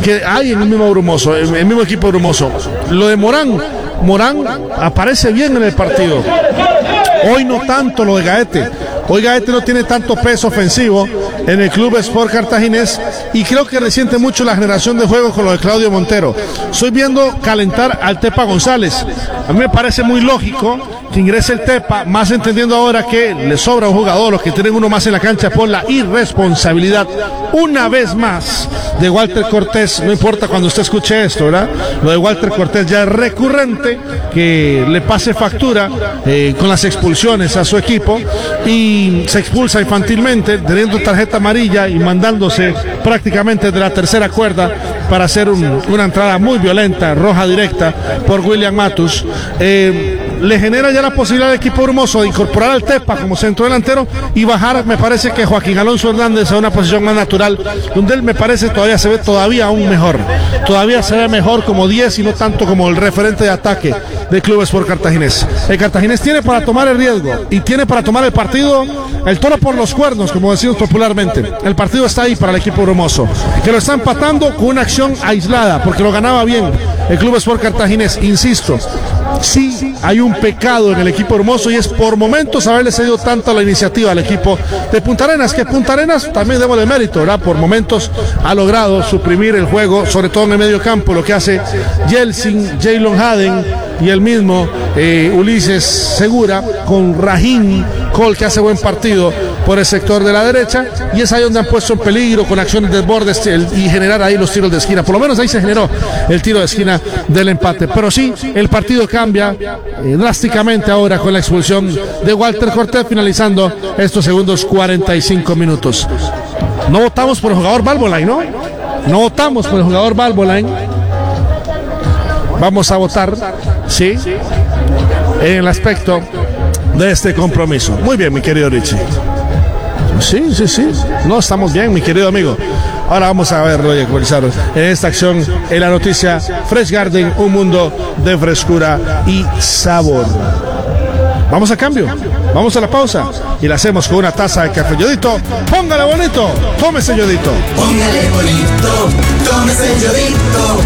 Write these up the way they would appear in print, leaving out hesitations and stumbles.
que hay en el mismo Brumoso, el mismo equipo Brumoso. Lo de Morán aparece bien en el partido. Hoy no tanto lo de Gaete. Hoy Gaete no tiene tanto peso ofensivo en el Club Sport Cartaginés y creo que resiente mucho la generación de juego con lo de Claudio Montero. Estoy viendo calentar al Tepa González. A mí me parece muy lógico que ingrese el Tepa, más entendiendo ahora que le sobra un jugador, los que tienen uno más en la cancha por la irresponsabilidad, una vez más, de Walter Cortés. No importa cuando usted escuche esto, ¿verdad? Lo de Walter Cortés ya es recurrente, que le pase factura con las expulsiones a su equipo y se expulsa infantilmente, teniendo tarjeta amarilla y mandándose prácticamente de la tercera cuerda para hacer una entrada muy violenta, roja directa por William Matus. Le genera ya la posibilidad al equipo Brumoso de incorporar al Tepa como centro delantero y bajar, me parece que Joaquín Alonso Hernández a una posición más natural, donde él me parece todavía se ve todavía aún mejor, todavía se ve mejor como 10 y no tanto como el referente de ataque del Club Sport Cartaginés. El Cartaginés tiene para tomar el riesgo y tiene para tomar el partido, el toro por los cuernos, como decimos popularmente. El partido está ahí para el equipo Brumoso, que lo está empatando con una acción aislada, porque lo ganaba bien el Club Sport Cartaginés. Insisto, sí hay un pecado en el equipo Hermoso y es por momentos haberle cedido tanto la iniciativa al equipo de Punta Arenas, que Punta Arenas también debo de mérito, ¿verdad? Por momentos ha logrado suprimir el juego, sobre todo en el medio campo, lo que hace Yeltsin, Jaylon Haden y el mismo Ulises Segura, con Rajín Cole, que hace buen partido por el sector de la derecha, y es ahí donde han puesto en peligro con acciones de desbordes y generar ahí los tiros de esquina. Por lo menos ahí se generó el tiro de esquina del empate, pero sí, el partido cambia drásticamente ahora con la expulsión de Walter Cortés, finalizando estos segundos 45 minutos. No votamos por el jugador Valvoline, ¿no? No votamos por el jugador Valvoline. Vamos a votar, sí, en el aspecto de este compromiso. Muy bien, mi querido Richie. Sí. No, estamos bien, mi querido amigo. Ahora vamos a verlo y a conversar en esta acción, en la noticia Fresh Garden, un mundo de frescura y sabor. Vamos a cambio, vamos a la pausa y la hacemos con una taza de café Yodito. Póngale bonito, tómese Yodito. Póngale bonito, tómese Yodito.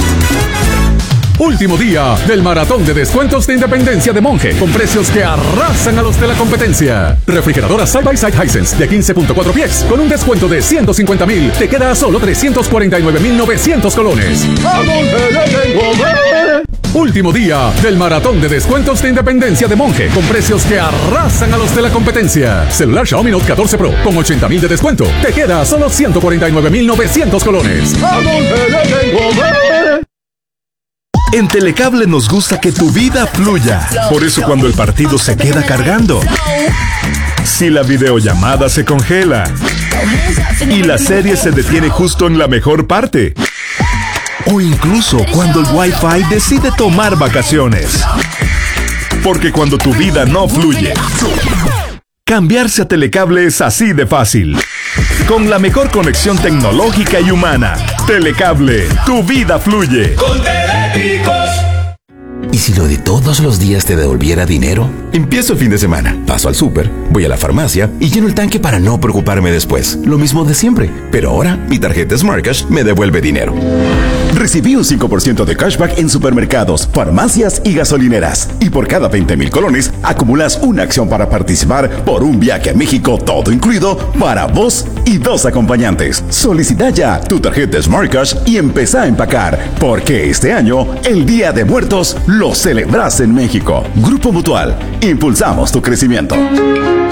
Último día del maratón de descuentos de Independencia de Monje, con precios que arrasan a los de la competencia. Refrigeradora Side by Side Hisense de 15.4 pies con un descuento de 150,000, te queda a solo 349,900 colones. Último día del maratón de descuentos de Independencia de Monje, con precios que arrasan a los de la competencia. Celular Xiaomi Note 14 Pro con 80,000 de descuento, te queda a solo 149,900 colones. En Telecable nos gusta que tu vida fluya. Por eso cuando el partido se queda cargando, si la videollamada se congela y la serie se detiene justo en la mejor parte, o incluso cuando el Wi-Fi decide tomar vacaciones. Porque cuando tu vida no fluye, cambiarse a Telecable es así de fácil. Con la mejor conexión tecnológica y humana, Telecable, tu vida fluye. Con Teléticos. ¿Y si lo de todos los días te devolviera dinero? Empiezo el fin de semana, paso al súper, voy a la farmacia y lleno el tanque para no preocuparme después. Lo mismo de siempre, pero ahora mi tarjeta Smart Cash me devuelve dinero. Recibí un 5% de cashback en supermercados, farmacias y gasolineras. Y por cada 20,000 colones, acumulas una acción para participar por un viaje a México, todo incluido, para vos y 2 acompañantes. Solicita ya tu tarjeta Smart Cash y empezá a empacar, porque este año, el Día de Muertos, lo celebras en México. Grupo Mutual, impulsamos tu crecimiento.